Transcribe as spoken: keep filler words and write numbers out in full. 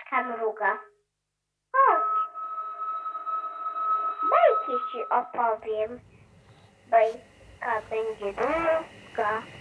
bajka mruga. Chodź, bajki ci opowiem. Bajka będzie długa.